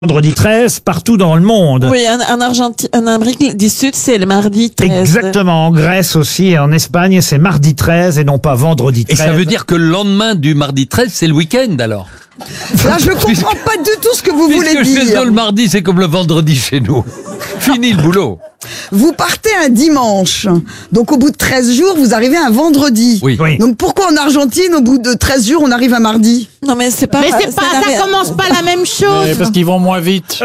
vendredi 13 partout dans le monde. Oui, en Argentine, en Amérique du Sud, c'est le mardi 13. Exactement. En Grèce aussi et en Espagne, c'est mardi 13 et non pas vendredi 13. Et ça veut dire que le lendemain du mardi 13, c'est le week-end alors? Là, je comprends pas du tout ce que vous voulez Puisque chez eux, dire. le mardi, c'est comme le vendredi chez nous. Fini le boulot. Vous partez un dimanche. Donc, au bout de 13 jours, vous arrivez un vendredi. Oui. Oui. Donc, pourquoi en Argentine, au bout de 13 jours, on arrive un mardi? Non, mais c'est pas. Mais c'est pas, n'a rien- ça commence pas la même chose. Parce qu'ils vont moins vite.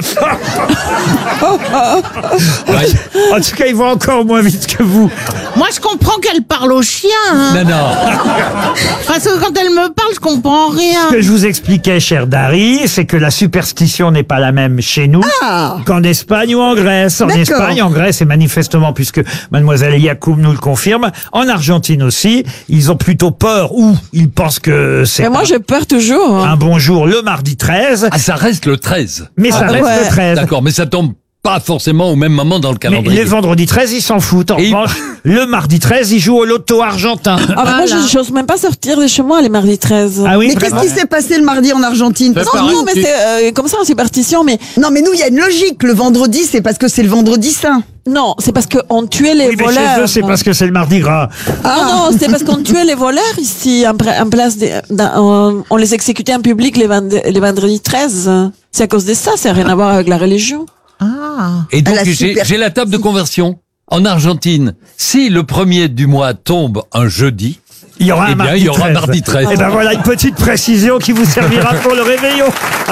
Ouais. En tout cas, ils vont encore moins vite que vous. Moi, je comprends qu'elle parle au chien. Hein. Non, non. Parce que quand elle me parle, je comprends rien. Ce que je vous expliquais, cher Dari, c'est que la superstition n'est pas la même chez nous qu'en Espagne ou en Grèce. En D'accord. Espagne, en Grèce, et manifestement, puisque mademoiselle Yacoub nous le confirme, en Argentine aussi, ils ont plutôt peur ou ils pensent que c'est Mais moi, j'ai peur toujours. Hein. un bon jour le mardi 13, Ah, ça reste le 13. mais ça reste ouais. le 13. D'accord, mais ça tombe pas forcément au même moment dans le Mais calendrier. les vendredis 13, ils s'en foutent. En Et- revanche, le mardi 13, ils jouent au loto argentin. Ah, mais moi, je n'ose même pas sortir de chez moi les mardis 13. Ah oui, Mais qu'est-ce qui s'est passé le mardi en Argentine? Parce que Non, nous- non, mais c'est comme ça en superstition, mais non, mais nous, il y a une logique. Le vendredi, c'est parce que c'est le vendredi saint. non, c'est parce qu'on tuait les Oui, mais voleurs. chez eux, c'est parce que c'est le mardi gras. Non, c'est parce qu'on tuait les voleurs ici, en place on les exécutait en public les vendredis 13. C'est à cause de ça, ça n'a rien à voir avec la religion. Et donc, la super- j'ai la table de conversion. En Argentine, si le premier du mois tombe un jeudi, Il y aura eh un bien, mardi il y aura 13. mardi 13. Et ben voilà une petite précision qui vous servira pour le réveillon.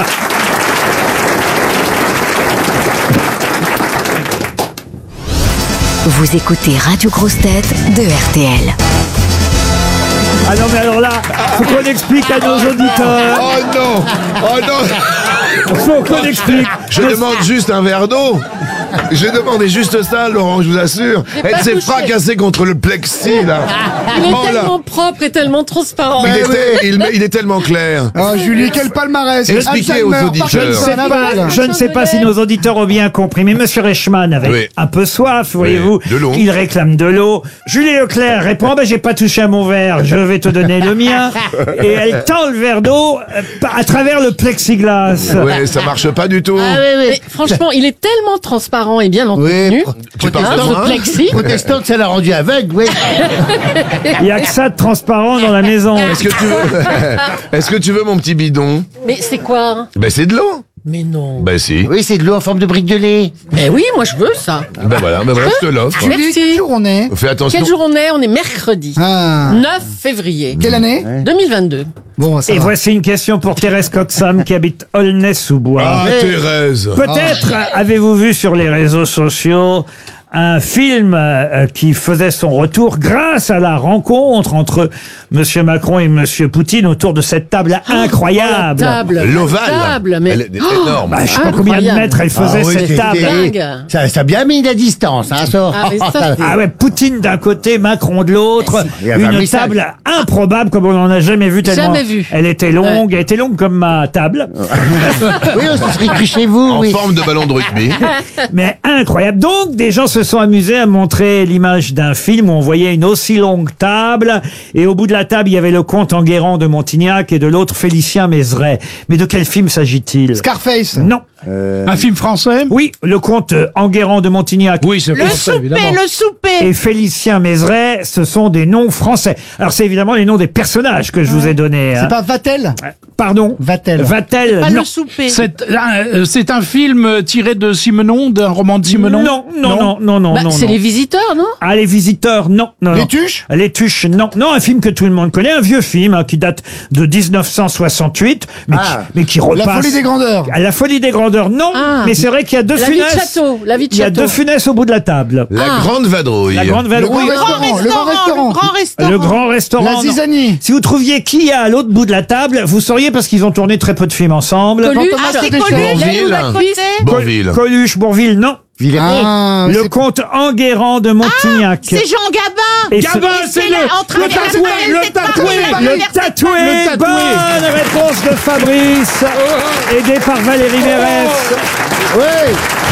Vous écoutez Radio Grosse Tête de RTL. Ah non, mais alors là, faut qu'on explique à nos auditeurs. Oh non! Oh non! Faut qu'on explique. Je demande juste un verre d'eau. J'ai demandé juste ça, Laurent, je vous assure. Elle s'est fracassée contre le plexi, là. Il est Oh là. tellement propre et tellement transparent. Il est tellement clair. Ah, Julie, quel palmarès. Expliquez aux Alzheimer, auditeurs. Je ne sais pas, je ne sais pas si nos auditeurs ont bien compris, mais Monsieur Reichmann avait Oui. un peu soif, voyez-vous. de l'eau. Il réclame de l'eau. Julie Leclerc répond, ben j'ai pas touché à mon verre, je vais te donner le mien. Et elle tend le verre d'eau à travers le plexiglas. Ouais, ça marche pas du tout. Mais franchement, il est tellement transparent et bien entretenu. Tu parles de Ce moi, hein? plexi. Protestante, ça l'a rendu aveugle, oui. Il y a que ça de transparent dans la maison. Est-ce que tu veux mon petit bidon? Mais c'est quoi? Ben c'est de l'eau. Mais non. Ben si. Oui, c'est de l'eau en forme de brique de lait. Mais oui, moi je veux ça. Ben voilà, je te l'offre. Merci. On est. Fais attention. Quel jour on est? On est mercredi. Ah. 9 février. Quelle année 2022. Bon, ça Et va. voici une question pour Thérèse Coxam qui habite Aulnay-sous-Bois. Ah, Thérèse. Peut-être avez-vous vu sur les réseaux sociaux un film qui faisait son retour grâce à la rencontre entre Monsieur Macron et Monsieur Poutine autour de cette table incroyable. Table. L'ovale. Table, mais. Elle est énorme. Bah, je sais pas combien de Incroyable. mètres elle faisait cette table. Dingue. Ça a bien mis la distance, hein, ça. Ah, mais ça, c'est- Ah ouais, Poutine d'un côté, Macron de l'autre, Il y avait un une message. table improbable comme on n'en a jamais vu tellement. Jamais vu. Elle était longue comme ma table, Oui, on se serait cru chez vous, En oui. forme de ballon de rugby. mais incroyable. Donc, des gens se sont amusés à montrer l'image d'un film où on voyait une aussi longue table et au bout de la table, il y avait le comte Enguerrand de Montignac et de l'autre Félicien Mézeray. Mais de quel film s'agit-il? Scarface. Non. Un film français. Oui, le comte Enguerrand de Montignac. Oui, c'est Le souper. Et Félicien Mézeray, ce sont des noms français. Alors c'est évidemment les noms des personnages que je vous ai donnés. hein. C'est pas Vatel. Pardon. Vatel. Vatel. Pas non. le souper. C'est un film tiré de Simenon, d'un roman de Simenon. Non. Bah, c'est les visiteurs, non? Ah, les visiteurs, non. Les Tuches. Les Tuches, non. Non, un film que tout le monde connaît, un vieux film hein, qui date de 1968, mais qui repasse. La folie des grandeurs. À La folie des grandeurs, non. Ah. Mais c'est vrai qu'il y a deux La vie de funesses. château. La vie de Il y a château. deux funesses au bout de la table. La grande vadrouille. La grande Le vadrouille. grand restaurant. Le grand restaurant. Grand restaurant. Le grand restaurant. La non. zizanie. Si vous trouviez qui il y a à l'autre bout de la table, vous sauriez parce qu'ils ont tourné très peu de films ensemble. Coluche. Ah, c'est Bourvil. Coluche, d'à côté. Bourville. Coluche, Bourville, non. Ah, Le c'est- comte Enguerrand de Montignac. C'est Jean Gabin. Et Gabin, c'est en train de tatoué, le tatoué. Le tatoué. Le tatoué. Bonne réponse de Fabrice, aidé par Valérie Mérès. Oui.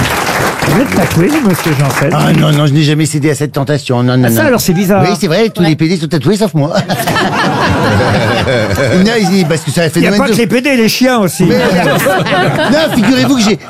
Vous êtes tatoué, vous, monsieur Janssen? Ah non, je n'ai jamais cédé à cette tentation. Non, non, Ah, ça, non. alors, c'est bizarre. Oui, c'est vrai, tous les PD sont tatoués sauf moi. Non, parce que ça a fait Il n'y a pas que les PD, les chiens aussi. Non, figurez-vous que